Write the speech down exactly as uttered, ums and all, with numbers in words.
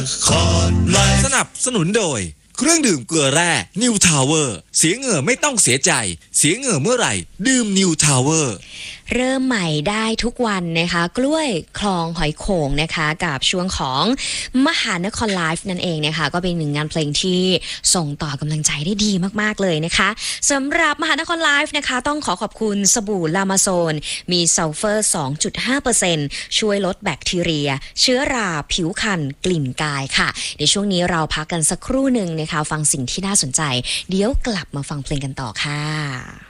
สนับสนุนโดยเครื่องดื่มเกลือแร่ New Tower เสียเหงื่อไม่ต้องเสียใจ เสียเหงื่อเมื่อไหร่ดื่ม New Tower เริ่มใหม่ได้ทุกวันนะคะกล้วยคลองหอยโข่งนะคะกับช่วงของมหานครไลฟ์นั่นเองนะคะก็เป็นหนึ่งงานเพลงที่ส่งต่อกำลังใจได้ดีมากๆเลยนะคะสำหรับมหานครไลฟ์นะคะต้องขอขอบคุณสบู่ลามาโซนมีซัลเฟอร์ สองจุดห้าเปอร์เซ็นต์ ช่วยลดแบคทีเรียเชื้อราผิวคันกลิ่นกายค่ะในช่วงนี้เราพักกันสักครู่หนึ่งนะคะฟังสิ่งที่น่าสนใจเดี๋ยวกลับมาฟังเพลงกันต่อค่ะ